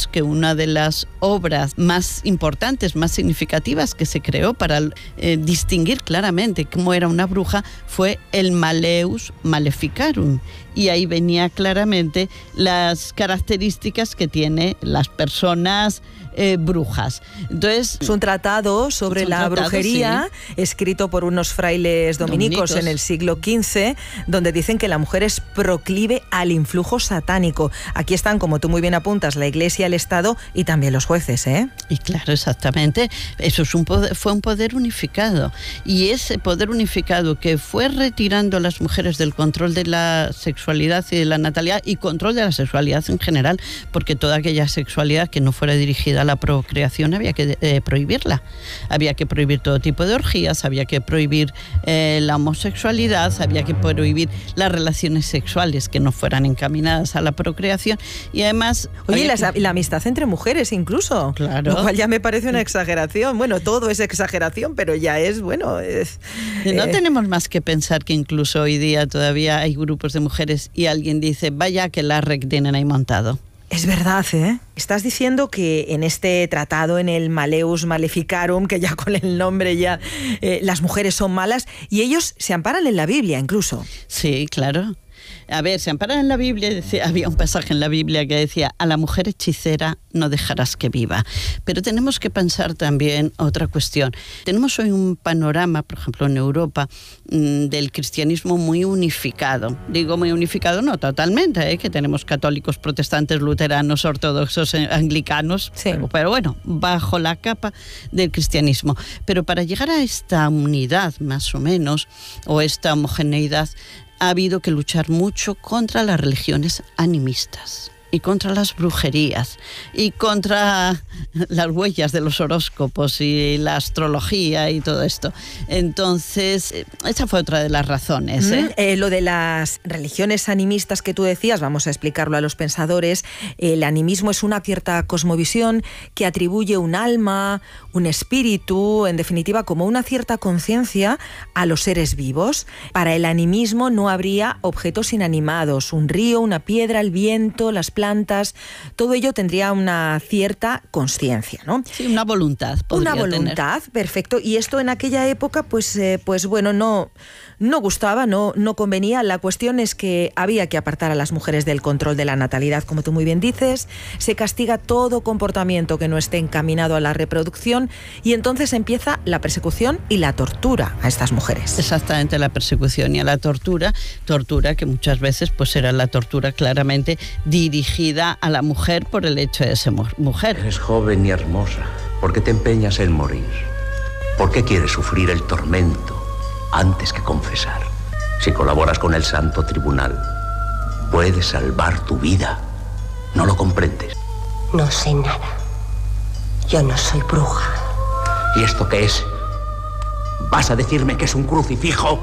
sabemos que una de las obras más importantes, más significativas que se creó para distinguir claramente cómo era una bruja fue el Malleus Maleficarum. Y ahí venía claramente las características que tiene las personas brujas. Entonces, es un tratado sobre la brujería, sí, escrito por unos frailes dominicos en el siglo XV, donde dicen que la mujer es proclive al influjo satánico. Aquí están, como tú muy bien apuntas, la Iglesia, el Estado y también los jueces, ¿eh? Y claro, exactamente. Eso es fue un poder unificado. Y ese poder unificado que fue retirando a las mujeres del control de la sexualidad y de la natalidad y control de la sexualidad en general, porque toda aquella sexualidad que no fuera dirigida a la procreación había que prohibirla. Había que prohibir todo tipo de orgías, había que prohibir la homosexualidad, había que prohibir las relaciones sexuales que no fueran encaminadas a la procreación y además... Oye, la amistad entre mujeres incluso. Claro. Lo cual ya me parece una exageración. Bueno, todo es exageración, pero ya es, bueno... No tenemos más que pensar que incluso hoy día todavía hay grupos de mujeres y alguien dice, vaya que la rec tienen ahí montado. Es verdad, ¿eh? Estás diciendo que en este tratado, en el Malleus Maleficarum, que ya con el nombre ya las mujeres son malas, y ellos se amparan en la Biblia incluso. Sí, claro. A ver, se amparan en la Biblia, había un pasaje en la Biblia que decía, a la mujer hechicera no dejarás que viva. Pero tenemos que pensar también otra cuestión. Tenemos hoy un panorama, por ejemplo, en Europa, del cristianismo muy unificado. Digo muy unificado, no totalmente, que tenemos católicos, protestantes, luteranos, ortodoxos, anglicanos, sí, pero bueno, bajo la capa del cristianismo. Pero para llegar a esta unidad, más o menos, o esta homogeneidad, ha habido que luchar mucho contra las religiones animistas y contra las brujerías y contra las huellas de los horóscopos y la astrología y todo esto. Entonces, esa fue otra de las razones. Lo de las religiones animistas que tú decías, vamos a explicarlo a los pensadores. El animismo es una cierta cosmovisión que atribuye un alma, un espíritu, en definitiva, como una cierta conciencia a los seres vivos. Para el animismo no habría objetos inanimados, un río, una piedra, el viento, las plantas, todo ello tendría una cierta conciencia, ¿no? Sí, una voluntad. Una voluntad, tener. Perfecto. Y esto en aquella época, pues bueno, no gustaba, no convenía. La cuestión es que había que apartar a las mujeres del control de la natalidad, como tú muy bien dices. Se castiga todo comportamiento que no esté encaminado a la reproducción y entonces empieza la persecución y la tortura a estas mujeres. Exactamente, la persecución y a la tortura que muchas veces pues era la tortura claramente dirigida a la mujer por el hecho de ser mujer. Eres joven y hermosa. ¿Por qué te empeñas en morir? ¿Por qué quieres sufrir el tormento antes que confesar? Si colaboras con el Santo Tribunal, puedes salvar tu vida. ¿No lo comprendes? No sé nada. Yo no soy bruja. ¿Y esto qué es? ¿Vas a decirme que es un crucifijo?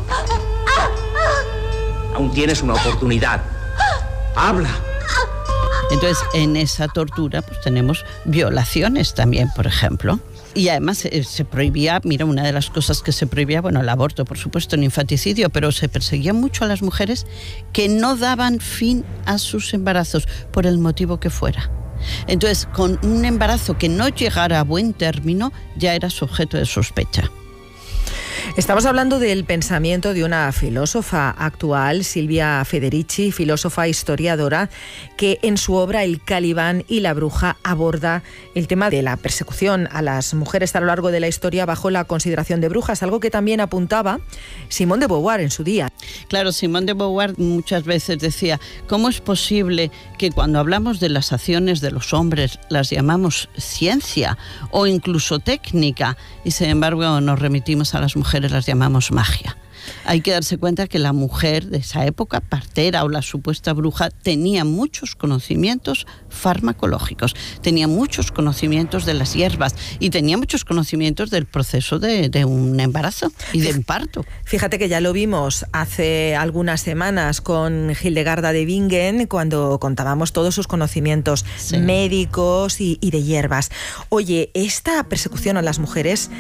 Aún tienes una oportunidad. ¡Habla! Entonces, en esa tortura pues tenemos violaciones también, por ejemplo. Y además se prohibía, mira, una de las cosas que se prohibía, bueno, el aborto, por supuesto, el infanticidio, pero se perseguía mucho a las mujeres que no daban fin a sus embarazos, por el motivo que fuera. Entonces, con un embarazo que no llegara a buen término, ya eras objeto de sospecha. Estamos hablando del pensamiento de una filósofa actual, Silvia Federici, filósofa historiadora, que en su obra El Calibán y la bruja aborda el tema de la persecución a las mujeres a lo largo de la historia bajo la consideración de brujas, algo que también apuntaba Simone de Beauvoir en su día. Claro, Simone de Beauvoir muchas veces decía, ¿cómo es posible que cuando hablamos de las acciones de los hombres las llamamos ciencia o incluso técnica y sin embargo nos remitimos a las mujeres, las llamamos magia? Hay que darse cuenta que la mujer de esa época, partera o la supuesta bruja, tenía muchos conocimientos farmacológicos, tenía muchos conocimientos de las hierbas y tenía muchos conocimientos del proceso de un embarazo y de un parto. Fíjate que ya lo vimos hace algunas semanas con Hildegarda de Bingen, cuando contábamos todos sus conocimientos médicos y de hierbas. Oye, esta persecución a las mujeres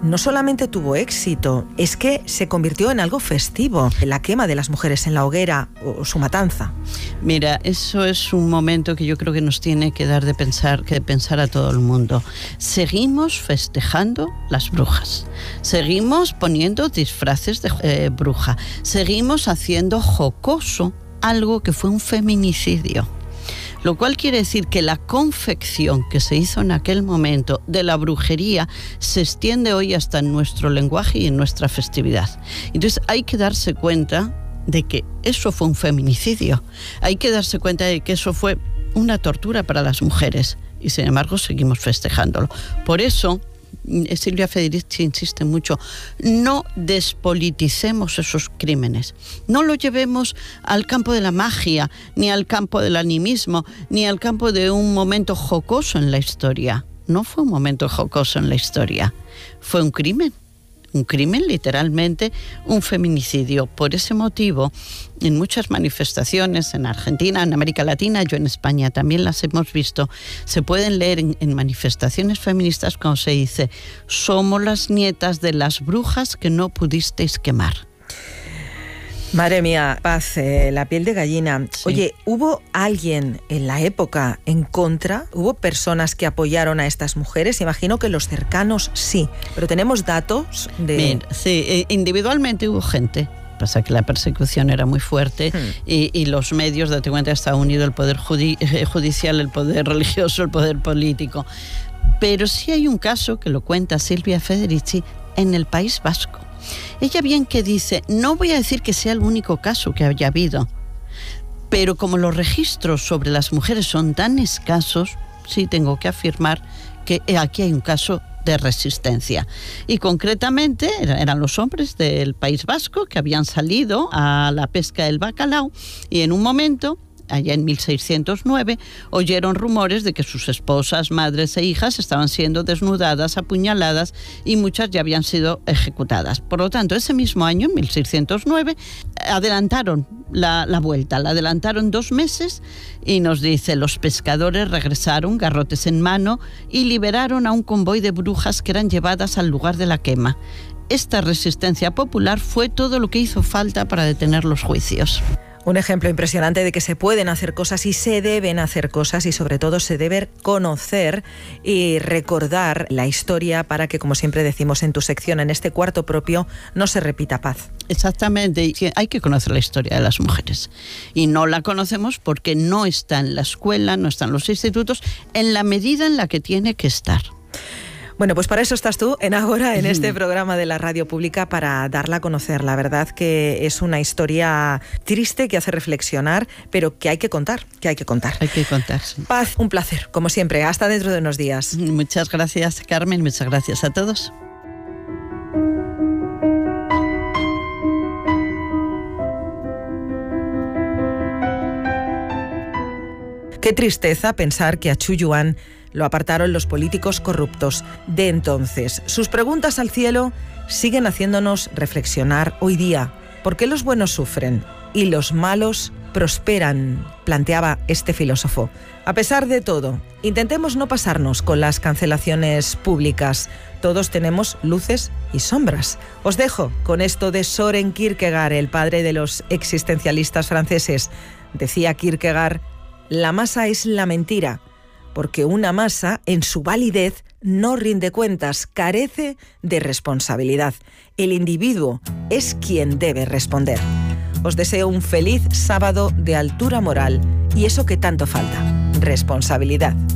no solamente tuvo éxito, es que se convirtió en algo festivo, la quema de las mujeres en la hoguera o su matanza. Mira, eso es un momento que yo creo que nos tiene que dar de pensar a todo el mundo. Seguimos festejando las brujas, seguimos poniendo disfraces de bruja, seguimos haciendo jocoso algo que fue un feminicidio. Lo cual quiere decir que la confección que se hizo en aquel momento de la brujería se extiende hoy hasta en nuestro lenguaje y en nuestra festividad. Entonces hay que darse cuenta de que eso fue un feminicidio. Hay que darse cuenta de que eso fue una tortura para las mujeres. Y sin embargo seguimos festejándolo. Por eso Silvia Federici insiste mucho: no despoliticemos esos crímenes, no lo llevemos al campo de la magia, ni al campo del animismo, ni al campo de un momento jocoso en la historia. No fue un momento jocoso en la historia, fue un crimen literalmente, un feminicidio. Por ese motivo, en muchas manifestaciones en Argentina, en América Latina, yo en España también las hemos visto, se pueden leer en manifestaciones feministas cuando se dice: somos las nietas de las brujas que no pudisteis quemar. Madre mía, Paz, la piel de gallina. Sí. Oye, ¿hubo alguien en la época en contra? ¿Hubo personas que apoyaron a estas mujeres? Imagino que los cercanos sí, pero ¿tenemos datos de...? Mira, sí, individualmente hubo gente. Pasa que la persecución era muy fuerte y los medios, date cuenta, estaba unido el poder judicial, el poder religioso, el poder político. Pero sí hay un caso que lo cuenta Silvia Federici en el País Vasco. Ella bien que dice: no voy a decir que sea el único caso que haya habido, pero como los registros sobre las mujeres son tan escasos, sí tengo que afirmar que aquí hay un caso de resistencia. Y concretamente eran los hombres del País Vasco que habían salido a la pesca del bacalao y en un momento, allá en 1609, oyeron rumores de que sus esposas, madres e hijas estaban siendo desnudadas, apuñaladas y muchas ya habían sido ejecutadas. Por lo tanto, ese mismo año, en 1609, adelantaron la vuelta, la adelantaron 2 meses y nos dice: los pescadores regresaron, garrotes en mano, y liberaron a un convoy de brujas que eran llevadas al lugar de la quema. Esta resistencia popular fue todo lo que hizo falta para detener los juicios. Un ejemplo impresionante de que se pueden hacer cosas y se deben hacer cosas, y sobre todo se debe conocer y recordar la historia para que, como siempre decimos en tu sección, en este cuarto propio, no se repita, Paz. Exactamente, hay que conocer la historia de las mujeres y no la conocemos porque no está en la escuela, no está en los institutos en la medida en la que tiene que estar. Bueno, pues para eso estás tú en Ágora, en este programa de la radio pública, para darla a conocer. La verdad que es una historia triste que hace reflexionar, pero que hay que contar, Hay que contar, sí. Paz, un placer, como siempre. Hasta dentro de unos días. Muchas gracias, Carmen. Muchas gracias a todos. Qué tristeza pensar que a Xu Yuan lo apartaron los políticos corruptos de entonces. Sus preguntas al cielo siguen haciéndonos reflexionar hoy día. ¿Por qué los buenos sufren y los malos prosperan?, planteaba este filósofo. A pesar de todo, intentemos no pasarnos con las cancelaciones públicas. Todos tenemos luces y sombras. Os dejo con esto de Søren Kierkegaard, el padre de los existencialistas franceses. Decía Kierkegaard: la masa es la mentira, porque una masa, en su validez, no rinde cuentas, carece de responsabilidad. El individuo es quien debe responder. Os deseo un feliz sábado de altura moral y eso que tanto falta: responsabilidad.